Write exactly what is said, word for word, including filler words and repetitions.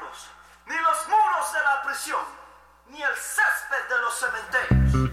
ni los muros de la prisión, ni el césped de los cementerios.